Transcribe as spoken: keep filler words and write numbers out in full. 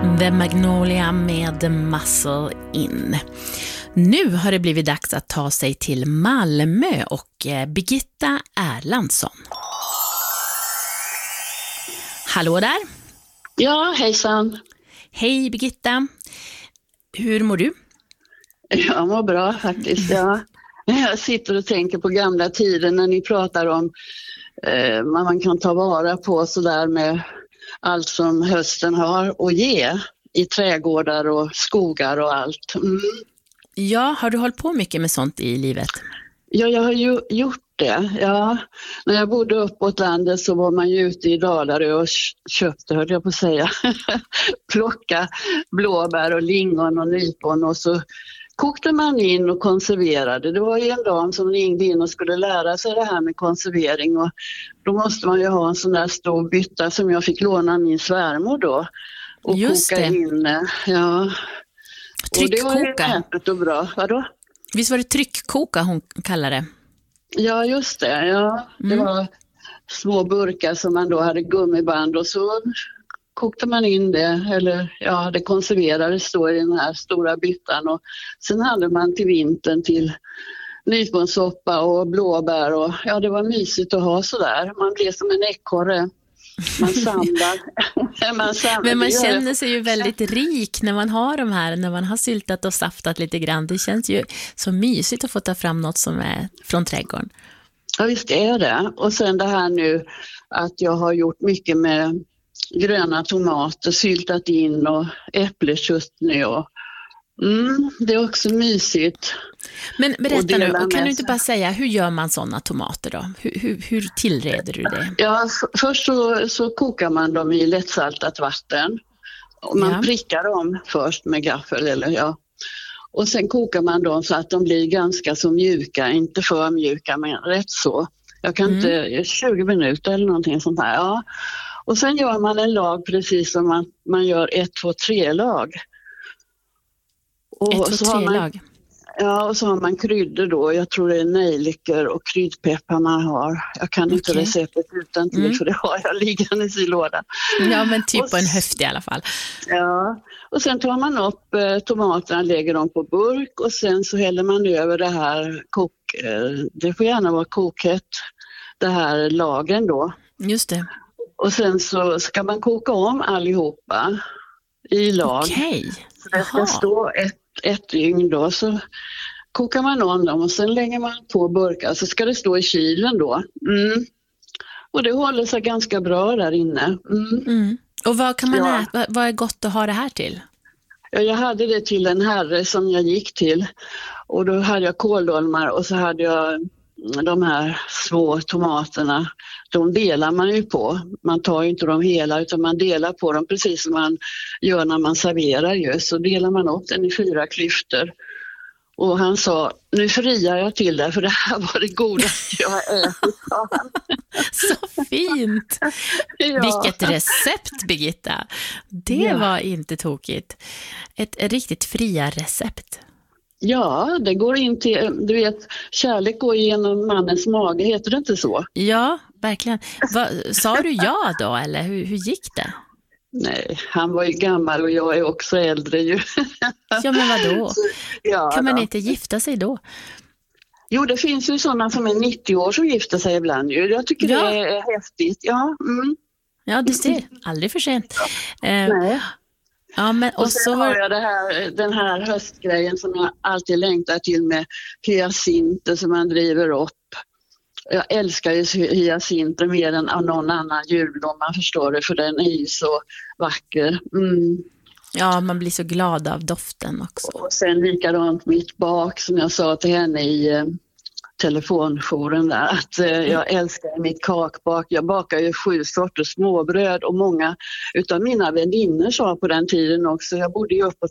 The Magnolia med Muscle In. Nu har det blivit dags att ta sig till Malmö och Birgitta Erlandsson. Hallå där. Ja, hejsan. Hej Birgitta. Hur mår du? Jag mår bra faktiskt, ja. Jag sitter och tänker på gamla tider när ni pratar om eh, vad man kan ta vara på så där med allt som hösten har att ge i trädgårdar och skogar och allt. Mm. Ja, har du hållit på mycket med sånt i livet? Ja, jag har ju gjort det. Ja. När jag bodde uppåt landet så var man ju ute i Dalarö och köpte, hörde jag på att säga, plocka blåbär och lingon och nypon och så kokte man in och konserverade. Det var ju en dam som ringde in och skulle lära sig det här med konservering och då måste man ju ha en sån där stor bytta som jag fick låna min svärmor då och Just koka det. in. Ja. Tryckkoka. Och det var ju häftigt och bra. Vadå? Visst var det tryckkoka hon kallade det? Ja, just det. Ja. Det Mm. var små burkar som man då hade gummiband och så kokte man in det, eller ja, det konserverades då i den här stora byttan och sen hade man till vintern till nyponsoppa och blåbär och ja, det var mysigt att ha sådär. Man blev som en ekorre. Man samlar. man samlar. Men man känner sig ju väldigt rik när man har de här, när man har syltat och saftat lite grann. Det känns ju så mysigt att få ta fram något som är från trädgården. Ja, visst är det. Och sen det här nu att jag har gjort mycket med gröna tomater, syltat in och äppelkött nu. Och, mm, det är också mysigt. Men berätta nu, och kan med du inte bara säga, hur gör man sådana tomater då? Hur, hur, hur tillreder du det? Ja, f- först så, så kokar man dem i lättsaltat vatten. Och man Ja. prickar dem först med gaffel eller ja. Och sen kokar man dem så att de blir ganska så mjuka, inte för mjuka men rätt så. Jag kan Mm. inte, tjugo minuter eller någonting sånt här, ja. Och sen gör man en lag precis som man, man gör ett, två, tre lag. Och Ett, två, så har tre man, lag. ja, och så har man kryddor då. Jag tror det är nejlikor och kryddpeppar man har. Jag kan inte Okej. receptet utan till Mm. för det har jag liggandes i lådan. Ja, men typ Och på en s- höft i alla fall. Ja, och sen tar man upp eh, tomaterna, lägger dem på burk och sen så häller man över det här kok, eh, det får gärna vara kokhett, det här lagen då. Just det. Och sen så ska man koka om allihopa i lag. Okej. Så det ska Jaha. stå ett, ett dygn då, så kokar man om dem och sen lägger man på burkar så ska det stå i kylen då. Mm. Och det håller sig ganska bra där inne. Mm. Mm. Och vad kan man Ja. äta? Vad- Vad är gott att ha det här till? Ja, jag hade det till en herre som jag gick till och då hade jag kåldolmar och så hade jag de här små tomaterna. De delar man ju på. Man tar ju inte dem hela utan man delar på dem precis som man gör när man serverar ju. Så delar man upp den i fyra klyftor. Och han sa, nu friar jag till det för det här var det godaste jag har ätit. sa han. Så fint! Ja. Vilket recept, Birgitta. Det Ja. var inte tokigt. Ett riktigt fria recept. Ja, det går in till, du vet, kärlek går genom mannens mage, heter det inte så? Ja, verkligen. Va, sa du ja då, eller hur, hur gick det? Nej, han var ju gammal och jag är också äldre ju. Ja, men vadå? Ja, Kan man då. inte gifta sig då? Jo, det finns ju sådana som är nittio år som gifter sig ibland ju. Jag tycker Ja. det är häftigt. Ja, mm. Ja, du ser. Aldrig för sent. Eh, Nej. ja, men Och och sen så har var jag det här, den här höstgrejen som jag alltid längtar till med hyacinter som man driver upp. Jag älskar ju hyacinter mer än av någon annan julblom, man förstår det, för den är ju så vacker. Mm. ja, man blir så glad av doften också. Och sen likadant mitt bak som jag sa till henne i eh, telefonjouren där, att eh, jag älskar mitt kakbak. Jag bakar ju sju sorters småbröd och många utav mina vänner sa på den tiden också, jag bodde ju uppåt